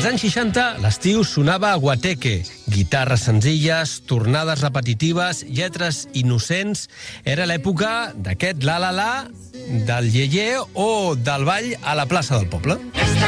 anys 60, l'estiu sonava a Guateque. Guitarres senzilles, tornades repetitives, lletres innocents. Era l'època d'aquest la-la-la, del ié-ié o del ball a la plaça del poble.